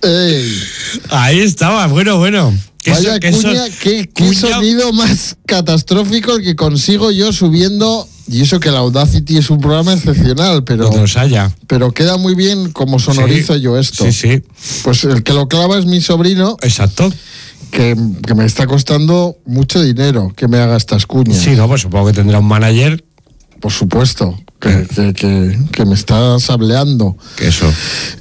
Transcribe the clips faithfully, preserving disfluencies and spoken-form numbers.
Ey. Ahí estaba, bueno, bueno. ¿Qué Vaya so, qué cuña, so, qué, qué cuña? sonido más catastrófico el que consigo yo subiendo. Y eso que la Audacity es un programa excepcional, pero, No los haya. pero queda muy bien como sonorizo Sí, yo esto. Sí, sí. Pues el que lo clava es mi sobrino, Exacto. que, que me está costando mucho dinero que me haga estas cuñas. Sí, no, pues supongo que tendrá un manager. Por supuesto, que, que, que, que me está sableando. Que eso.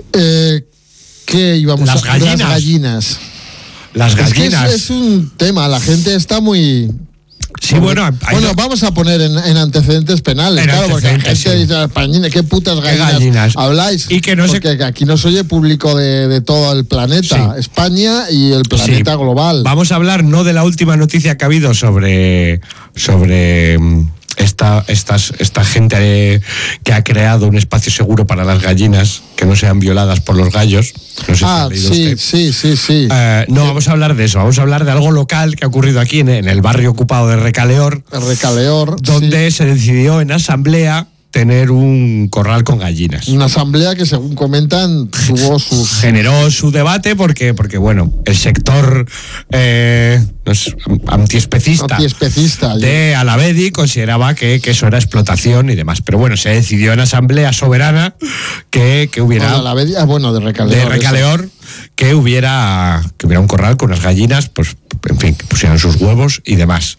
Eh, ¿Qué íbamos Las a gallinas. Las gallinas. Las Es que gallinas. es, es un tema, la gente está muy... Sí, bueno, hay Bueno, no- vamos a poner en, en antecedentes penales, En claro, porque la antecedentes, gente sí. dice, "Pañines, ¿qué putas gallinas, gallinas? habláis?" Y que no se- porque aquí nos oye público de, de todo el planeta, Sí. España y el planeta Sí. global. Vamos a hablar no de la última noticia que ha habido sobre, sobre mm, esta, estas, esta gente eh, que ha creado un espacio seguro para las gallinas que no sean violadas por los gallos. No sé ah, si ha leído sí, usted. sí, sí, sí. Eh, no, vamos a hablar de eso. Vamos a hablar de algo local que ha ocurrido aquí en, en el barrio ocupado de Recaleor, El recaleor. donde se decidió en asamblea tener un corral con gallinas. sí. Una asamblea que, según comentan, tuvo sus... Generó su debate porque, porque bueno, el sector eh, no es, antiespecista Antiespecista. de Alavedi consideraba que, que eso era explotación y demás. Pero bueno, se decidió en asamblea soberana que, que hubiera... Bueno, la vez- ah, bueno, de recaleor. de eso. Recaleor, que hubiera que hubiera un corral con unas gallinas, pues, en fin, que pusieran sus huevos y demás.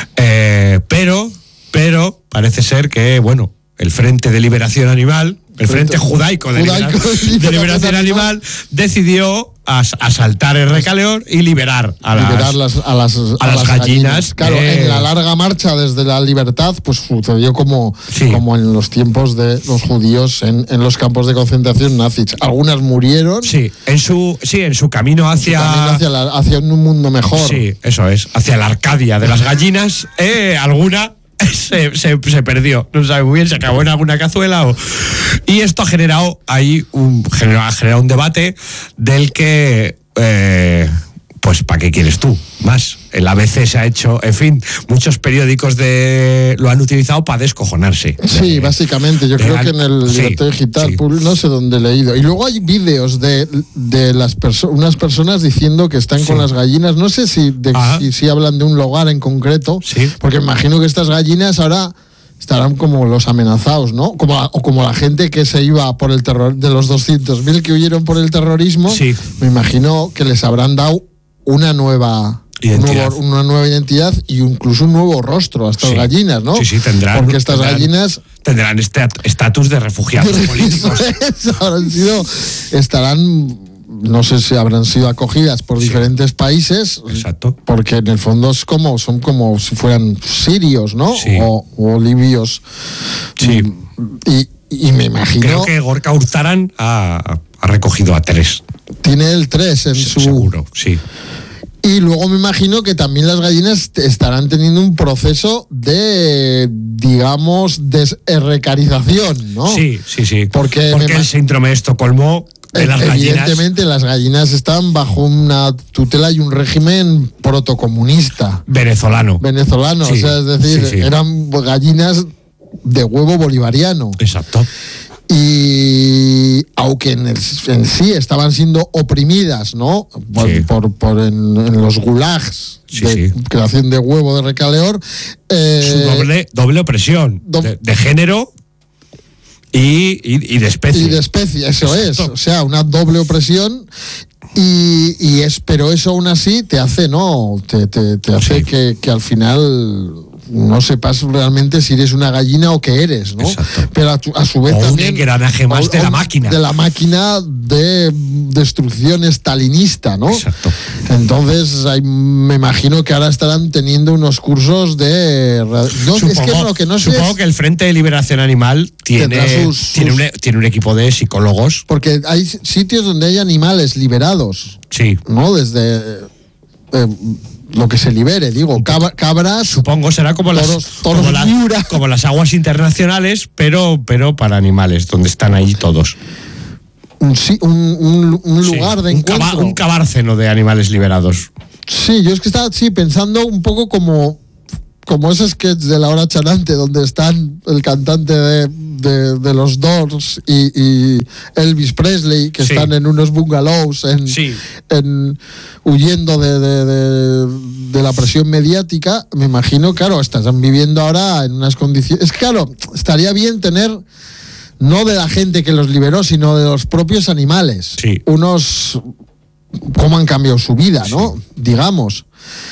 Eh, pero, pero, parece ser que, bueno, el Frente de Liberación Animal, el Frente, Frente Judaico de, Judaico Libera- de de Liberación Liberación Animal, Animal decidió as- asaltar el Recaleor y liberar a las, liberar las, a las, a las gallinas Claro, de- en la larga marcha desde la libertad, pues sucedió como, Sí. como en los tiempos de los judíos en, en los campos de concentración nazis. Algunas murieron. Sí, en su, sí, en su camino hacia... También hacia, la- hacia un mundo mejor. Sí, eso es, hacia la Arcadia de las gallinas, eh, alguna se, se, se perdió, no se sabe muy bien, se acabó en alguna cazuela o... Y esto ha generado ahí un, generado, ha generado un debate del que, eh, pues, ¿para qué quieres tú? Más, el A B C se ha hecho, en fin, muchos periódicos de lo han utilizado para descojonarse. Sí, De- básicamente, yo de creo la- que en el sí, Libertad Digital, sí. público, no sé dónde he leído. Y luego hay vídeos de, de las perso- unas personas diciendo que están Sí. con las gallinas. No sé si, de- Ajá. si, si hablan de un lugar en concreto, Sí. porque imagino que estas gallinas ahora estarán como los amenazados, ¿no? Como, o como la gente que se iba por el terror, de los doscientos mil que huyeron por el terrorismo, Sí. me imagino que les habrán dado una nueva... Identidad. nuevo- una nueva identidad y incluso un nuevo rostro a estas Sí. gallinas, ¿no? Sí, sí, tendrán. Porque estas tendrán- gallinas Tendrán este estatus de refugiados políticos. eso es, habrán sido, estarán, no sé si habrán sido acogidas por Sí. diferentes países, Exacto. porque en el fondo es como, son como si fueran sirios, ¿no? Sí. O, o libios. Sí. Y, y me imagino, Creo que Gorka Hurtaran ha, ha recogido a tres. tiene el tres en su... Seguro, sí. Y luego me imagino que también las gallinas te- estarán teniendo un proceso de, digamos, desrecarización, ¿no? Sí, sí, sí. Porque Porque me el ma- síndrome de Estocolmo de las gallinas. Evidentemente las gallinas están bajo una tutela y un régimen protocomunista Venezolano. venezolano, Sí, o sea, es decir, sí, sí. eran gallinas de huevo bolivariano. Exacto. Y aunque en, el- en sí estaban siendo oprimidas, ¿no? Por, Sí. por, por en, en los gulags Sí, de sí. creación de huevo de Recaleor. eh, Su doble, doble opresión. do- de, de género y, y, y de especie. Y de especie, eso Exacto. es. O sea, una doble opresión. Y, y es, pero eso aún así te hace, ¿no? Te, te, te hace Sí. que, que al final no sepas realmente si eres una gallina o qué eres, ¿no? Exacto. Pero a, tu- a su vez O un también... engranaje más o- de la o- máquina. De la máquina de destrucción estalinista, ¿no? Exacto. Entonces, hay- me imagino que ahora estarán teniendo unos cursos de... ra- No, es que lo que no sé supongo es- que el Frente de Liberación Animal tiene, Tendrá sus- tiene, sus- un, tiene un equipo de psicólogos. Porque hay sitios donde hay animales liberados, Sí. ¿no? Desde eh, lo que se libere, digo, cabra- cabras, Supongo será como las, Toros- toros como, la- Miura. como las aguas internacionales, pero, pero para animales, donde están ahí todos. un, sí, un, un- un Sí, lugar de un, encuentro. caba- un cabárceno de animales liberados. Sí, yo es que estaba sí, pensando un poco como como ese sketch de La Hora Chanante, donde están el cantante de, de, de los Doors y, y Elvis Presley, que sí. están en unos bungalows en, sí. en, huyendo de, de, de, de la presión mediática. Me imagino, claro, están viviendo ahora en unas condiciones... Es que, claro, estaría bien tener, no de la gente que los liberó, sino de los propios animales. Sí. Unos... cómo han cambiado su vida, ¿no? Sí. Digamos.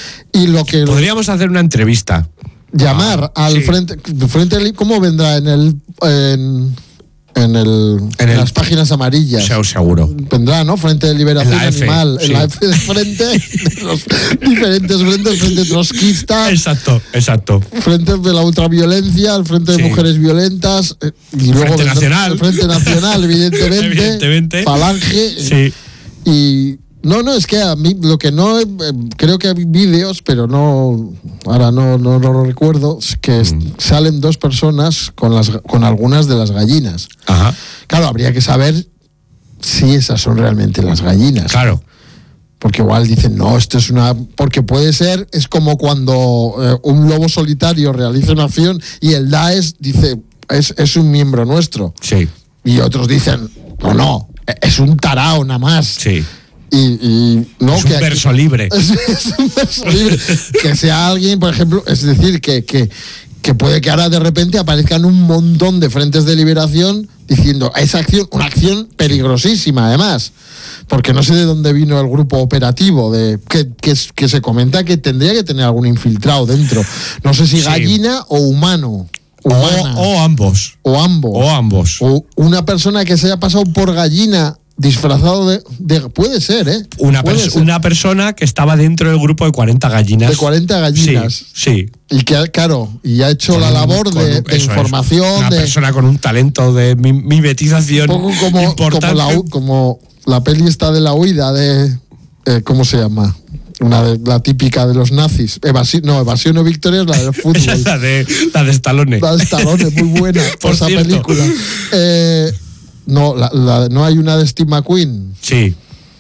Y lo que podríamos hacer una entrevista. Llamar ah, al sí. frente, frente, ¿cómo vendrá en el en, en el en, en el, las páginas amarillas? Seguro. Vendrá, ¿no? Frente de Liberación en Animal, F, sí. en la F de frente de los diferentes frentes, frente trotskista. Exacto, exacto. Frente de la ultraviolencia, el frente de sí. mujeres violentas y el luego Frente Nacional. El Frente Nacional, evidentemente. evidentemente. Falange. Sí. Y no, no, es que a mí lo que no, eh, creo que hay vídeos, pero no, ahora no, no, no lo recuerdo, es que mm. salen dos personas con, las, con algunas de las gallinas. Ajá. Claro, habría que saber si esas son realmente las gallinas. Claro. Porque igual dicen, no, esto es una... Porque puede ser, es como cuando eh, un lobo solitario realiza una acción y el Daesh dice, es, es un miembro nuestro. Sí. Y otros dicen, no, no, es un tarao nada más. Sí. Y, y no, es que un aquí, verso libre. Es, es un verso libre. Que sea alguien, por ejemplo, es decir, que, que, que puede que ahora de repente aparezcan un montón de frentes de liberación diciendo esa acción, una acción peligrosísima además, porque no sé de dónde vino el grupo operativo, de que, que, que se comenta que tendría que tener algún infiltrado dentro. No sé si sí. gallina o humano. O, o ambos. O ambos. O ambos. O una persona que se haya pasado por gallina disfrazado de, de... Puede ser, ¿eh? Una, puede pers- ser. una persona que estaba dentro del grupo de cuarenta gallinas. De cuarenta gallinas. Sí, sí. Y que, claro, y ha hecho con la labor un, de, de información. Es. Una de, persona con un talento de mimetización un poco como, importante. Como la, como la peli esta de la huida de... Eh, ¿Cómo se llama? Una de, la típica de los nazis. Evasi- no, Evasión o Victoria es la del fútbol. Esa es la de, la de Stallone. La de Stallone, muy buena. Por esa cierto. película. Eh... No, la, la, no hay una de Steve McQueen. Sí.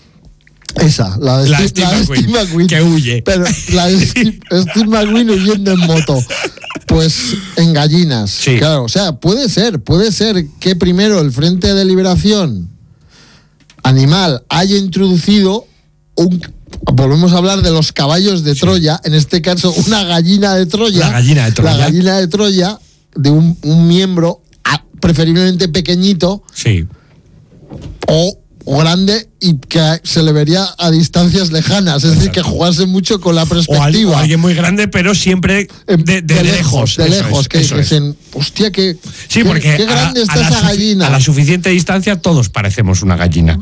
Esa, la de, la Steve, Steve, la de McQueen, Steve McQueen. Que huye. Pero la de Steve, Steve McQueen huyendo en moto. Pues en gallinas. Sí. Claro, o sea, puede ser, puede ser que primero el Frente de Liberación Animal haya introducido un... Volvemos a hablar de los caballos de sí. Troya, en este caso una gallina de Troya. La gallina de Troya. La gallina de Troya de un, un miembro preferiblemente pequeñito, sí. o, o grande y que se le vería a distancias lejanas, es Exacto. decir, que jugase mucho con la perspectiva. O alguien, o alguien muy grande, pero siempre de, de, de lejos. De lejos, es, que dicen, hostia, que, sí, porque qué, qué grande a, está a esa sufi- gallina. A la suficiente distancia todos parecemos una gallina.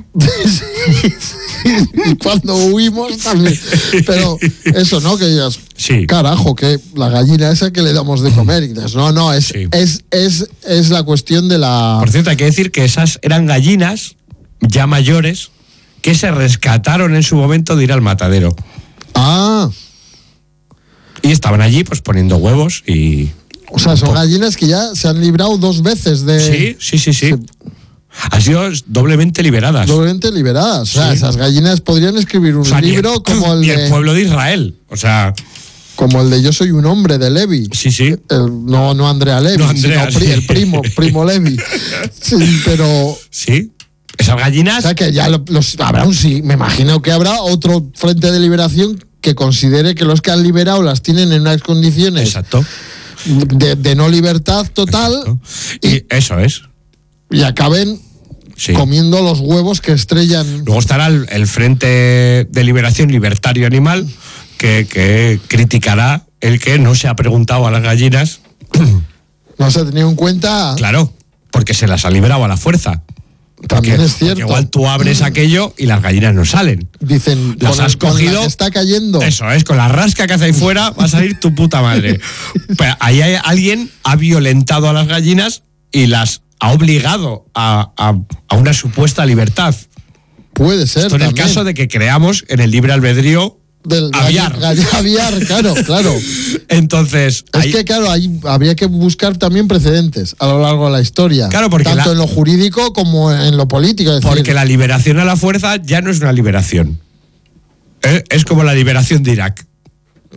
Y cuando huimos también. Pero eso, ¿no? Que digas, sí. carajo, que la gallina esa que le damos de comer. Y dices, no, no, es, sí. es, es, es la cuestión de la... Por cierto, hay que decir que esas eran gallinas ya mayores que se rescataron en su momento de ir al matadero. Ah. Y estaban allí pues poniendo huevos y... O sea, son gallinas que ya se han librado dos veces de... Sí, sí, sí, sí. Se... Han sido doblemente liberadas. Doblemente liberadas. O sea, sí. esas gallinas podrían escribir un o sea, libro el, como el y de... el pueblo de Israel. O sea... Como el de Yo soy un hombre, de Levi. Sí, sí. El, no, no Andrea Levi, no Andrea, sino sí. el primo, primo Levi. Sí, pero... Sí. Esas gallinas... O sea, que ya los, habrá un sí. Me imagino que habrá otro frente de liberación que considere que los que han liberado las tienen en unas condiciones... Exacto. De, de no libertad total. Exacto. Y, y eso es. Y acaben... Sí. Comiendo los huevos que estrellan. Luego estará el, el Frente de Liberación Libertario Animal, que, que criticará el que no se ha preguntado a las gallinas. No se ha tenido en cuenta. Claro, porque se las ha liberado a la fuerza. También porque, es cierto. Porque igual tú abres aquello y las gallinas no salen. Dicen, las has el, cogido. Con la que está cayendo. Eso es, con la rasca que hace ahí fuera va a salir tu puta madre. Pero ahí hay, alguien ha violentado a las gallinas y las ha obligado a, a, a una supuesta libertad. Puede ser. Esto en también. el caso de que creamos en el libre albedrío del aviar. Aviar, claro, claro. Entonces. Es ahí, que, claro, ahí habría que buscar también precedentes a lo largo de la historia. Claro, porque. Tanto la, en lo jurídico como en lo político. Es porque decir, la liberación a la fuerza ya no es una liberación. Es, es como la liberación de Irak.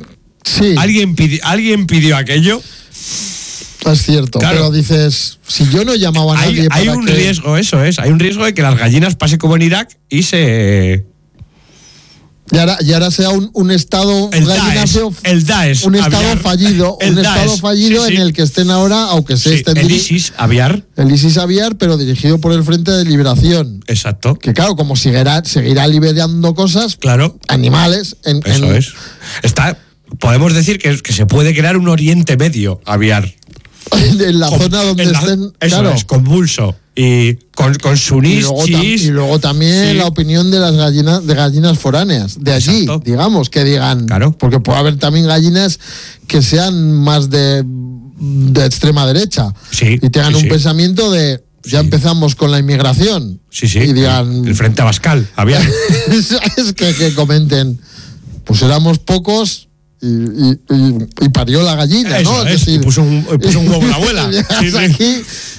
Sí. ¿Alguien, pidi- ¿Alguien pidió aquello? Es cierto, Claro. pero dices, si yo no llamaba a Hay, nadie hay para un que... riesgo, eso es. Hay un riesgo de que las gallinas pasen como en Irak y se. Y ahora, y ahora sea un, un estado El gallináceo, Daesh. El Daesh. un estado aviar. fallido, El un estado Daesh, fallido sí, sí. en el que estén ahora, aunque se Sí, estén el diri- ISIS, aviar. el ISIS aviar, pero dirigido por el Frente de Liberación. Exacto. Que claro, como seguirá, seguirá liberando cosas, Claro. animales, en, Eso en- es. Está. Podemos decir que, que se puede crear un Oriente Medio aviar. en la Con- zona donde en la- estén. Eso claro. es, convulso. Y con, con Y sunís, luego, tam- chiís. y luego también Sí. la opinión de las gallinas, de gallinas foráneas, de allí, Exacto. digamos, que digan. Claro. Porque puede haber también gallinas que sean más de, de extrema derecha. Sí, Y tengan sí, un sí. pensamiento de ya Sí. empezamos con la inmigración. Sí, sí. Y digan. El Frente Abascal, aviar. es que, que comenten. Pues éramos pocos. Y, y, y- y parió la gallina, Eso ¿no? es, y puso un- y puso un huevo la abuela. Llegas Sí, sí. aquí,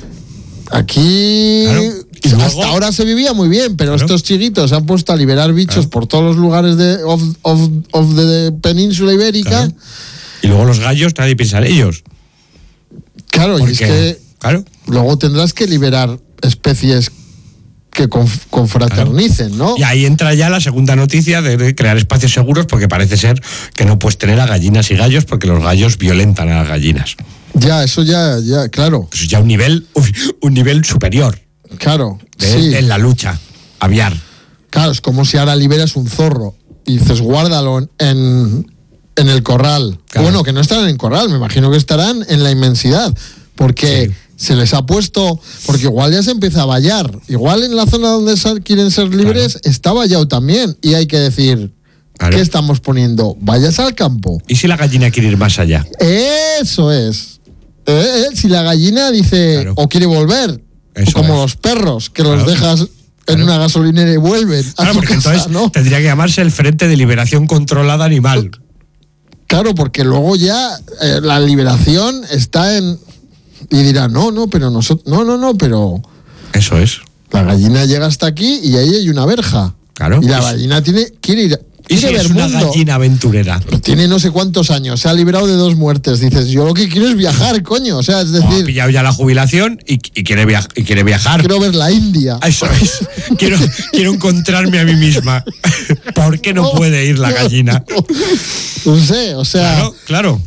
aquí Claro. Y luego- hasta ahora se vivía muy bien, pero Claro. estos chiquitos se han puesto a liberar bichos Claro. por todos los lugares de of, of- of the península ibérica. Claro. Y luego los gallos, nadie piensa en ellos. Claro, y es Porque, que claro, luego tendrás que liberar especies que conf- confraternicen, ¿no? y ahí entra ya la segunda noticia de, de crear espacios seguros, porque parece ser que no puedes tener a gallinas y gallos porque los gallos violentan a las gallinas. Ya, eso ya, ya, claro, Eso es ya un nivel, uy, un nivel superior claro. de, sí. en la lucha aviar. Claro, es como si ahora liberas un zorro y dices, guárdalo en, en, en el corral. Claro. Bueno, que no estarán en el corral, me imagino que estarán en la inmensidad. Porque Sí. se les ha puesto, porque igual ya se empieza a vallar. Igual en la zona donde sal- quieren ser libres está vallado también. Y hay que decir, Claro. ¿qué estamos poniendo? Vayas al campo. ¿Y si la gallina quiere ir más allá? Eso es. Eh, eh, si la gallina dice, Claro. o quiere volver, Eso o como es. los perros, que Claro. los dejas en Claro. una gasolinera y vuelven a Claro, su porque casa, entonces ¿no? tendría que llamarse el Frente de Liberación Controlada Animal. Claro, porque luego ya eh, la liberación está en... Y dirá, no, no, pero nosotros... No, no, no, pero Eso es. la gallina llega hasta aquí y ahí hay una verja. Claro. Y la Y si- gallina tiene, quiere ir... ¿Y si Quiere es ver una mundo. gallina aventurera? Tiene no sé cuántos años, se ha librado de dos muertes. Dices, yo lo que quiero es viajar, coño. O sea, es O ha decir, pillado ya la jubilación y, y quiere, via- y quiere viajar. quiero ver la India. Eso es. Quiero, quiero encontrarme a mí misma. ¿Por qué no puede ir la gallina? No sé, o sea... Claro, claro.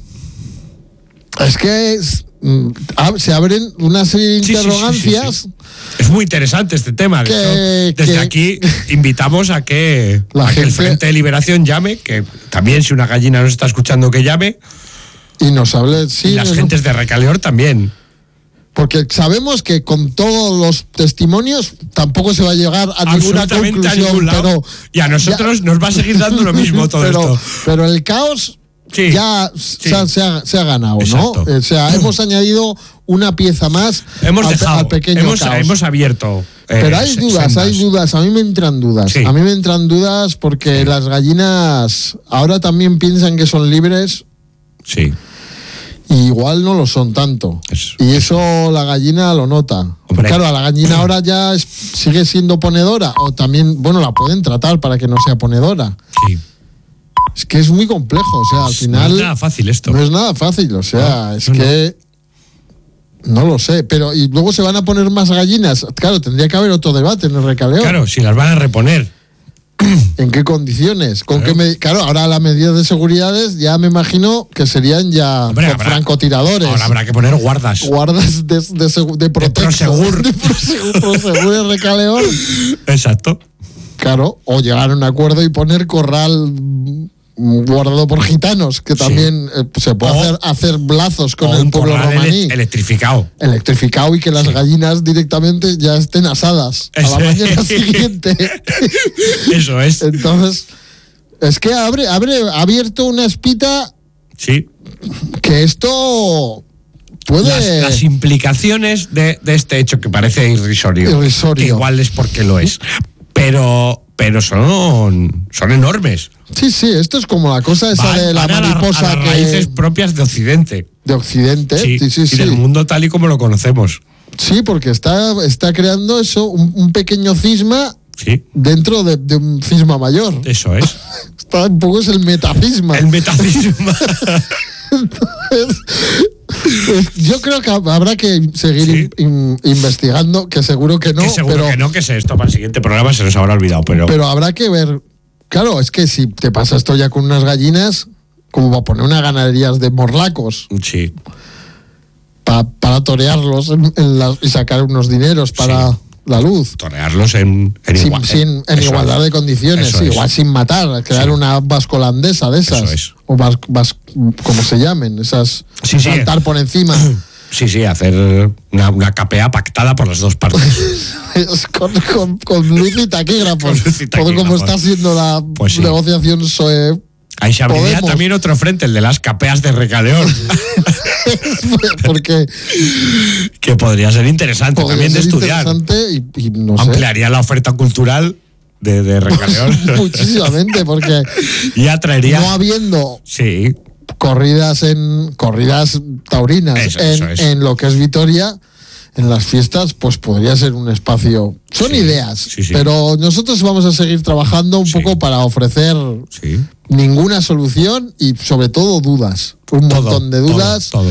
Es que es, mm, ab- se abren una serie de Sí, sí, sí, interrogancias. sí, sí. Es muy interesante este tema. De Que- hecho, desde que- aquí invitamos a que, La a que el gente- Frente de Liberación llame, que también si una gallina nos está escuchando que llame, Y nos hable, sí, y las no, no, gentes de Recaleor también. porque sabemos que con todos los testimonios tampoco se va a llegar a ninguna Absolutamente a conclusión, ningún lado. pero Y a nosotros nos va a seguir dando lo mismo todo pero, esto. pero el caos Sí, ya sí. se, ha, se ha- se ha ganado, Exacto. ¿no? O sea, hemos añadido una pieza más Hemos al, pe- dejado, al pequeño hemos, caos. hemos abierto. eh, Pero hay se- dudas, sendas. hay dudas. A mí me entran dudas. Sí. A mí me entran dudas porque las gallinas ahora también piensan que son libres Sí. y igual no lo son tanto. Es- y eso la gallina lo nota. Hombre. Claro, la gallina ahora ya es- sigue siendo ponedora o también, bueno, la pueden tratar para que no sea ponedora. Sí. Es que es muy complejo, o sea, al final No es nada fácil esto. no es nada fácil, o sea, No, es no, no. que no lo sé, pero y luego se van a poner más gallinas. Claro, tendría que haber otro debate en el Recaleo. Claro, si las van a reponer. ¿En qué condiciones? ¿Con Claro. qué me- claro, ahora las medidas de seguridad ya me imagino que serían ya Hombre, con habrá- francotiradores. Ahora habrá que poner guardas. Guardas de, de, segu- de protección. Prosegur. De Prosegur, Prosegur y Recaleón. Exacto. Claro, o llegar a un acuerdo y poner corral mm, guardado por gitanos, que Sí. también eh, se puede O- hacer, hacer lazos con O el un pueblo corral romaní. ele- electrificado. Electrificado y que las Sí. gallinas directamente ya estén asadas a la Ese- mañana siguiente. Eso es. Entonces, es que abre, abre, ha abierto una espita Sí. que esto puede... Las, las implicaciones de, de este hecho que parece irrisorio. Irrisorio. Que igual es porque lo es. Pero, pero son, son enormes. Sí, sí, esto es como la cosa esa Van, de la van a, la- mariposa a las que- raíces propias de Occidente. de Occidente. Sí, Sí, sí, y sí. del mundo tal y como lo conocemos. Sí, porque está, está creando eso, un, un pequeño cisma Sí. dentro de, de un cisma mayor. Eso es. Está un poco es el metacisma. El metacisma. Entonces, yo creo que habrá que seguir Sí. in, in, investigando, que seguro que no. que seguro pero, que no, que se esto para el siguiente programa se nos habrá olvidado, pero... pero habrá que ver. Claro, es que si te pasa esto ya con unas gallinas, como va a poner unas ganaderías de morlacos Sí. pa, para torearlos en, en la, y sacar unos dineros para Sí. la luz. Torearlos en, en, Sin, igual, sin- en eso igualdad es. de condiciones, Eso sí, es. igual sin matar, crear Sí. una vascolandesa de esas. Eso es. O vas, vas, como se llamen, esas. Sí, sí. saltar por encima. Sí, sí, hacer una, una capea pactada por las dos partes. Es con, con, con luz y taquígrafos. Con luz y Todo como taquígrafos. está siendo la Pues sí. negociación P S O E. Ahí se abriría Podemos. también otro frente, el de las capeas de Recaleón, Porque que podría ser interesante podría también de ser estudiar. interesante y, y no sé. Ampliaría la oferta cultural de, de Recaleón. Muchísimamente, porque Y atraería... no habiendo Sí, corridas en corridas taurinas Eso, en, eso es. en lo que es Vitoria, en las fiestas, pues podría ser un espacio. Son Sí, ideas, sí, sí. pero nosotros vamos a seguir trabajando un Sí. poco para ofrecer sí. ninguna solución y sobre todo dudas. Un Todo, montón de todo, dudas Todo.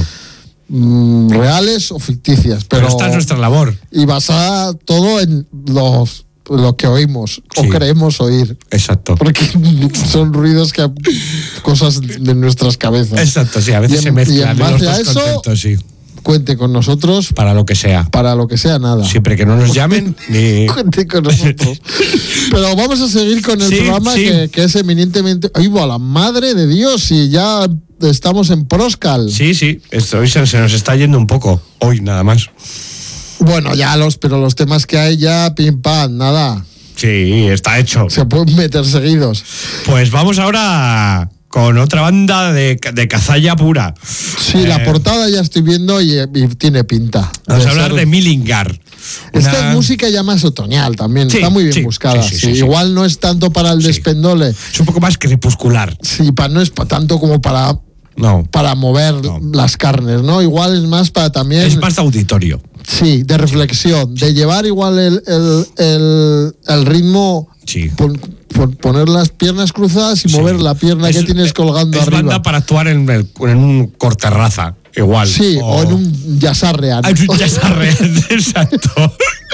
mm, reales o ficticias, Pero, pero, esta es nuestra labor. y basada todo en los lo que oímos Sí. o creemos oír. Exacto. Porque son ruidos que cosas de nuestras cabezas. Exacto, sí, a veces Y en- se y mezclan en los base dos a eso- conceptos, sí. Cuente con nosotros Para lo que sea. para lo que sea nada. Siempre que no nos llamen, ni... Cuente con nosotros. Pero vamos a seguir con el Sí, programa sí. Que, que es eminentemente. ¡Ay, va, la madre de Dios! Y ya estamos en Proscal. Sí, sí, esto hoy se, se nos está yendo un poco. Hoy, nada más. Bueno, ya los, pero los temas que hay ya, pim pam, nada. Sí, está hecho. Se pueden meter seguidos. Pues vamos ahora con otra banda de, de cazalla pura. Sí, la Eh, portada ya estoy viendo y, y tiene pinta. Vamos a hablar ser- de Millingar. Esta Una- es música ya más otoñal también, Sí, está muy bien sí, buscada. sí, sí, sí. sí, sí. Igual no es tanto para el Sí. despendole, Es un poco más crepuscular. sí, pa- no es pa- tanto como para, No, para mover No. las carnes, ¿no? Igual es más para también, es más de auditorio. sí, de reflexión, de llevar igual el, el, el, el ritmo, Sí. pon- pon- poner las piernas cruzadas y Sí. mover la pierna que Es- tienes colgando es arriba. banda para actuar en, el- en un corterraza, igual. Sí, o, en un Yassarrean. Ah, ya está real, exacto.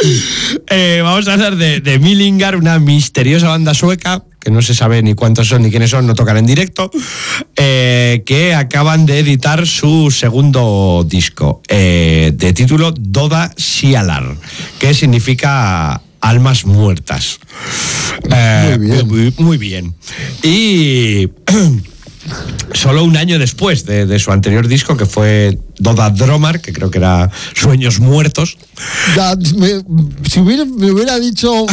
Eh, vamos a hablar de, de Millingar, una misteriosa banda sueca, que no se sabe ni cuántos son ni quiénes son, no tocan en directo, eh, que acaban de editar su segundo disco, eh, de título Doda Sialar, que significa almas muertas. Eh, Muy bien. Muy, muy bien. Y... Solo un año después de, de su anterior disco, que fue Doda Dromar, que creo que era Sueños Muertos. Ya, me- si hubiera, me hubiera dicho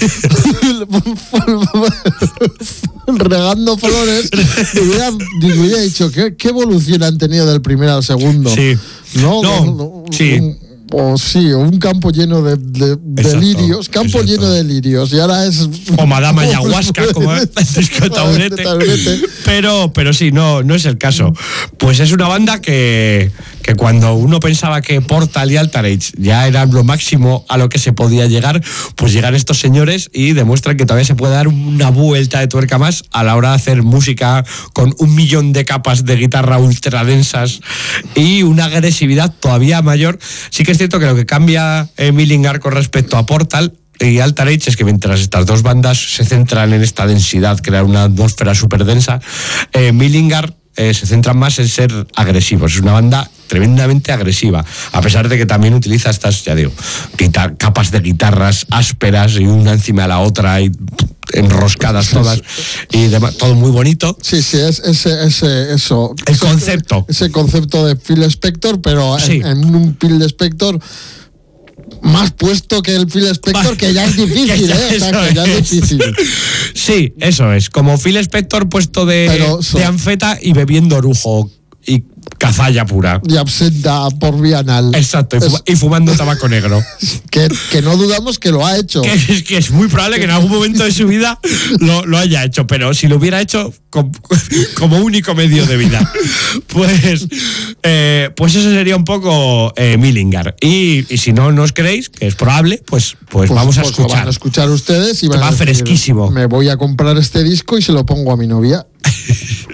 regando flores, me hubiera, me hubiera dicho ¿qué, qué evolución han tenido del primero al segundo. Sí. No, No, sí. Un, o sí, o un campo lleno de, de- de Exacto, lirios, campo exacto. lleno de lirios, y ahora es. O Madame Ayahuasca, como el disco Taburete. Taburete. Pero, pero sí, no, no es el caso. Pues es una banda que, que cuando uno pensaba que Portal y Alter Age ya eran lo máximo a lo que se podía llegar, pues llegan estos señores y demuestran que todavía se puede dar una vuelta de tuerca más a la hora de hacer música con un millón de capas de guitarra ultra densas y una agresividad todavía mayor. Sí que es cierto que lo que cambia eh, Millingar con respecto a Portal y Alter Age es que mientras estas dos bandas se centran en esta densidad, crear una atmósfera súper densa, eh, Millingar eh, se centran más en ser agresivos. Es una banda tremendamente agresiva, a pesar de que también utiliza estas, ya digo, guitar- capas de guitarras ásperas y una encima de la otra y enroscadas todas y demás, todo muy bonito. Sí, sí, es ese, ese, eso. El ese- concepto. Ese concepto de Phil Spector, pero en- Sí. en, un Phil Spector más puesto que el Phil Spector, Va- que ya es difícil, que ya- ¿eh? O sea, eso que ya es es. difícil. Sí, eso es. Como Phil Spector puesto de, Pero so- de anfeta y bebiendo orujo y cazalla pura. Y absenta por vía anal. Exacto, y, Es- fuma- y fumando tabaco negro. que, que no dudamos que lo ha hecho. Que es, que es muy probable que en algún momento de su vida lo, lo haya hecho, pero si lo hubiera hecho com- como único medio de vida. Pues Eh, pues eso sería un poco eh, Millingar. Y, y si no nos creéis, que es probable, pues, pues, pues vamos a pues escuchar. Lo van a escuchar ustedes y van va a decir, fresquísimo. me voy a comprar este disco y se lo pongo a mi novia.